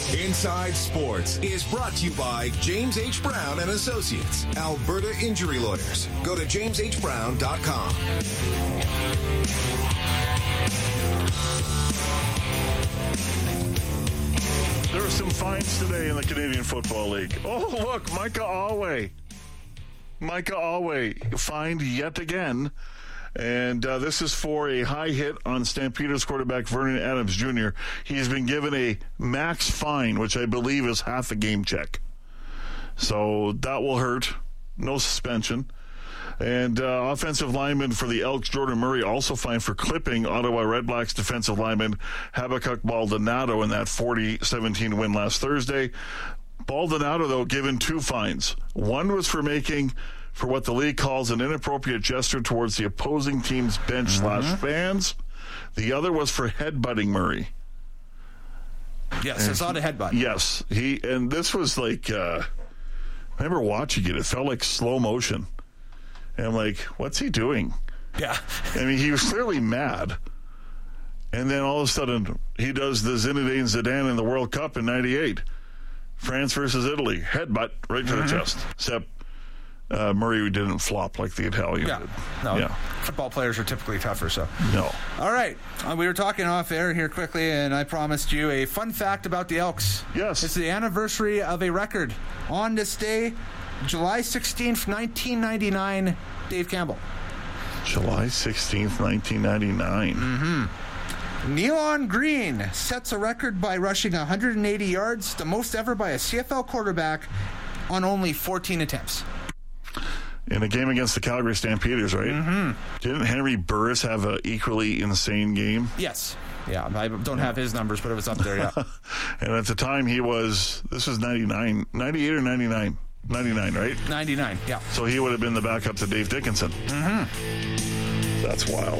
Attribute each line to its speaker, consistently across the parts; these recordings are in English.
Speaker 1: Inside Sports is brought to you by James H. Brown and Associates, Alberta Injury Lawyers. Go to jameshbrown.com.
Speaker 2: There are some fines today in the Canadian Football League. Oh, look, Micah Alway. Micah Alway fined yet again. And this is for a high hit on Stampeders quarterback Vernon Adams Jr. He's been given a max fine, which I believe is half a game check. So that will hurt. No suspension. And offensive lineman for the Elks, Jordan Murray, also fined for clipping Ottawa Redblacks defensive lineman Habakkuk Baldonado in that 40-17 win last Thursday. Baldonado, though, given 2 fines. One was for making, for what the league calls an inappropriate gesture towards the opposing team's bench / fans. The other was for headbutting Murray.
Speaker 3: Yes, it's not a headbutt.
Speaker 2: Yes. And this was like, I remember watching it. It felt like slow motion. And I'm like, what's he doing?
Speaker 3: Yeah.
Speaker 2: I mean, he was clearly mad. And then all of a sudden, he does the Zinedine Zidane in the World Cup in 98. France versus Italy. Headbutt right to the chest. Except Murray didn't flop like the Italian did.
Speaker 3: No.
Speaker 2: Yeah.
Speaker 3: Football players are typically tougher, so.
Speaker 2: No.
Speaker 3: All right. We were talking off air here quickly, and I promised you a fun fact about the Elks.
Speaker 2: Yes.
Speaker 3: It's the anniversary of a record. On this day, July 16th, 1999, Dave Campbell.
Speaker 2: July 16th, 1999.
Speaker 3: Nealon Green sets a record by rushing 180 yards, the most ever by a CFL quarterback on only 14 attempts.
Speaker 2: In a game against the Calgary Stampeders, right? Didn't Henry Burris have an equally insane game?
Speaker 3: Yes. Yeah, I don't have his numbers, but it was up there, yeah.
Speaker 2: And at the time this was 99, 98 or 99? 99, right?
Speaker 3: 99, yeah.
Speaker 2: So he would have been the backup to Dave Dickinson. That's wild.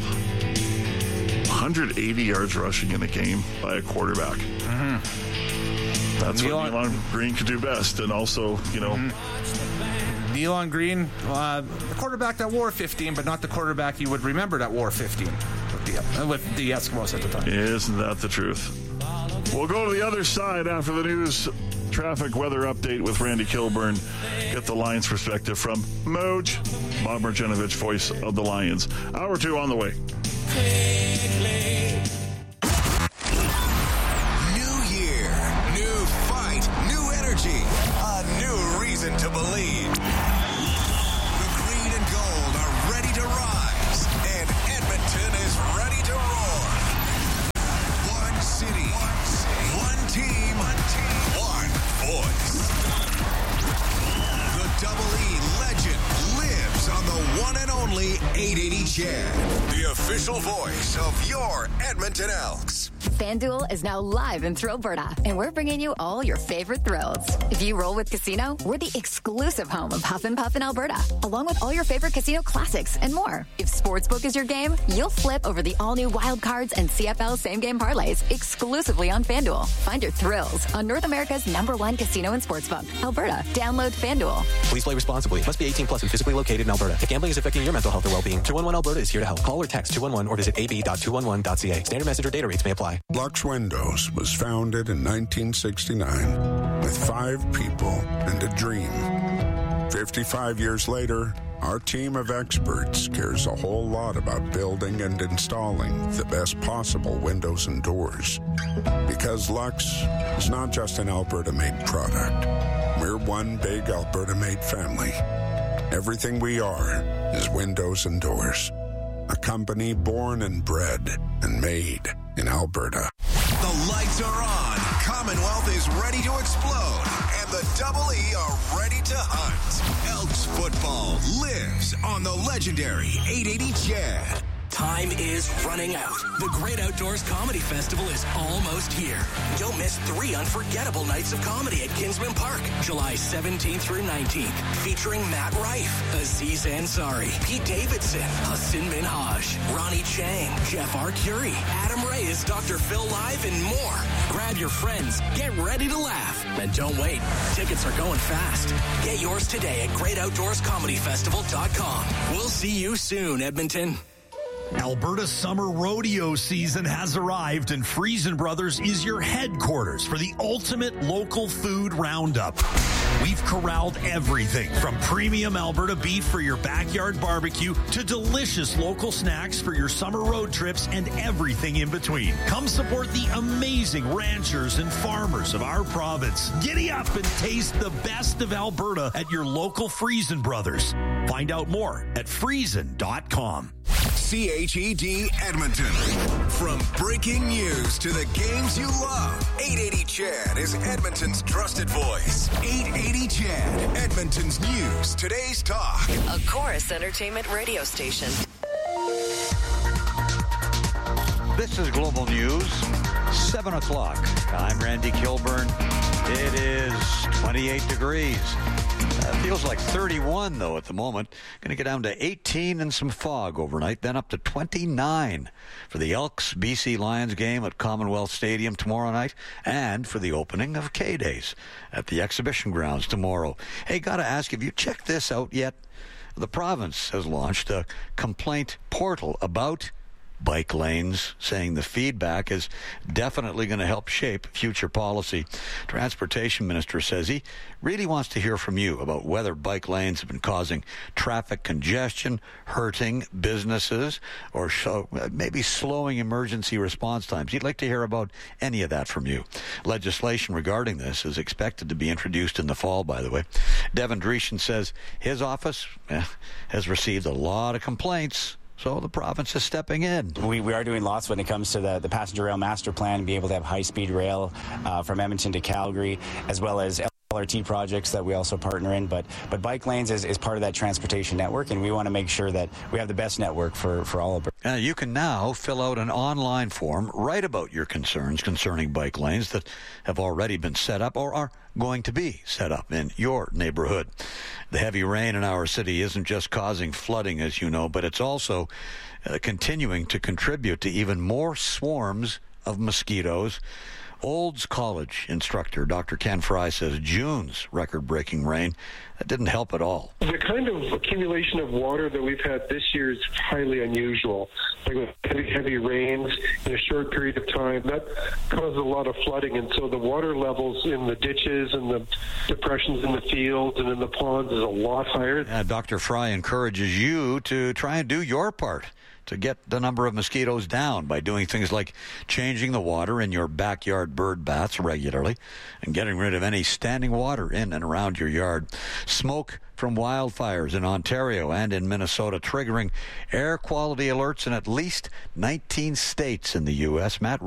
Speaker 2: 180 yards rushing in a game by a quarterback. That's what Nealon Green could do best. And also,
Speaker 3: Nealon Green, the quarterback that wore 15, but not the quarterback you would remember that wore 15 with the Eskimos at the time.
Speaker 2: Isn't that the truth? We'll go to the other side after the news. Traffic weather update with Randy Kilburn. Get the Lions perspective from Moj. Bob Marjanovic, voice of the Lions. Hour 2 on the way.
Speaker 1: New year, new fight, new energy, a new reason to believe. The green and gold are ready to rise, and Edmonton is ready to roar. One city, one team, one voice. The Double E legend lives on the one and only 880 CHED, the official voice of your Edmonton Elks.
Speaker 4: FanDuel is now live in Thrillberta, and we're bringing you all your favorite thrills. If you roll with Casino, we're the exclusive home of Huff and Puff in Alberta, along with all your favorite casino classics and more. If Sportsbook is your game, you'll flip over the all-new Wild Cards and CFL same-game parlays exclusively on FanDuel. Find your thrills on North America's #1 casino and sportsbook, Alberta. Download FanDuel.
Speaker 5: Please play responsibly. Must be 18 plus and physically located in Alberta. If gambling is affecting your mental health or well-being, 211 Alberta is here to help. Call or text 211 or visit ab.211.ca. Standard message or data rates may apply.
Speaker 6: Lux Windows was founded in 1969 with 5 people and a dream. 55 years later, our team of experts cares a whole lot about building and installing the best possible windows and doors. Because Lux is not just an Alberta-made product. We're one big Alberta-made family. Everything we are is windows and doors. A company born and bred and made in Alberta.
Speaker 1: The lights are on. Commonwealth is ready to explode. And the Double E are ready to hunt. Elks football lives on the legendary 880 CHED.
Speaker 7: Time is running out. The Great Outdoors Comedy Festival is almost here. Don't miss 3 unforgettable nights of comedy at Kinsman Park, July 17th through 19th, featuring Matt Rife, Aziz Ansari, Pete Davidson, Hassan Minhaj, Ronnie Chang, Jeff Arcuri, Adam Reyes, Dr. Phil Live, and more. Grab your friends, get ready to laugh, and don't wait. Tickets are going fast. Get yours today at GreatOutdoorsComedyFestival.com. We'll see you soon, Edmonton.
Speaker 8: Alberta summer rodeo season has arrived, and Friesen Brothers is your headquarters for the ultimate local food roundup. We've corralled everything from premium Alberta beef for your backyard barbecue to delicious local snacks for your summer road trips and everything in between. Come support the amazing ranchers and farmers of our province. Giddy up and taste the best of Alberta at your local Friesen Brothers. Find out more at friesen.com.
Speaker 1: CHED Edmonton. From breaking news to the games you love, 880 CHED is Edmonton's trusted voice. 880 CHED, Edmonton's news, today's talk.
Speaker 9: A Chorus Entertainment radio station.
Speaker 10: This is Global News, 7 o'clock. I'm Randy Kilburn. It is 28 degrees. Feels like 31, though, at the moment. Going to get down to 18 and some fog overnight, then up to 29 for the Elks BC Lions game at Commonwealth Stadium tomorrow night, and for the opening of K-Days at the exhibition grounds tomorrow. Hey, got to ask, have you checked this out yet? The province has launched a complaint portal about bike lanes, saying the feedback is definitely going to help shape future policy. Transportation Minister says he really wants to hear from you about whether bike lanes have been causing traffic congestion, hurting businesses, or maybe slowing emergency response times. He'd like to hear about any of that from you. Legislation regarding this is expected to be introduced in the fall, by the way. Devin Dreeshen says his office has received a lot of complaints, so the province is stepping in.
Speaker 11: We are doing lots when it comes to the passenger rail master plan, and be able to have high-speed rail from Edmonton to Calgary, as well as LRT projects that we also partner in. But bike lanes is part of that transportation network, and we want to make sure that we have the best network for all of it.
Speaker 10: You can now fill out an online form, write about your concerns concerning bike lanes that have already been set up or are going to be set up in your neighborhood. The heavy rain in our city isn't just causing flooding, as you know, but it's also continuing to contribute to even more swarms of mosquitoes. Olds College instructor Dr. Ken Fry says June's record-breaking rain didn't help at all.
Speaker 12: The kind of accumulation of water that we've had this year is highly unusual. Like with heavy rains in a short period of time, that causes a lot of flooding, and so the water levels in the ditches and the depressions in the fields and in the ponds is a lot higher.
Speaker 10: Dr. Fry encourages you to try and do your part to get the number of mosquitoes down by doing things like changing the water in your backyard bird baths regularly and getting rid of any standing water in and around your yard. Smoke from wildfires in Ontario and in Minnesota triggering air quality alerts in at least 19 states in the U.S. Matt